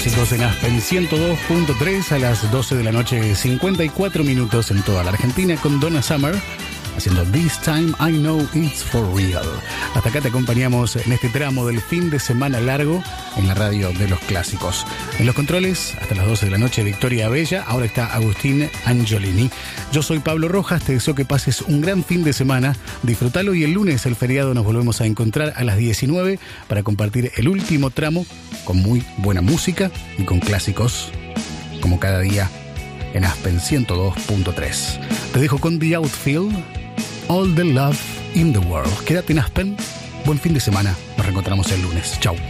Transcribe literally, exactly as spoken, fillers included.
Chicos, en Aspen ciento dos punto tres a las doce de la noche, cincuenta y cuatro minutos en toda la Argentina, con Donna Summer haciendo This Time I Know It's For Real. Hasta acá te acompañamos en este tramo del fin de semana largo en la radio de los clásicos. En los controles, hasta las doce de la noche, Victoria Abella. Ahora está Agustín Angiolini. Yo soy Pablo Rojas, te deseo que pases un gran fin de semana. Disfrutalo y el lunes, el feriado, nos volvemos a encontrar a las diecinueve para compartir el último tramo con muy buena música y con clásicos, como cada día en Aspen ciento dos punto tres. Te dejo con The Outfield, All the Love in the World. Quédate en Aspen. Buen fin de semana. Nos reencontramos el lunes. Chau.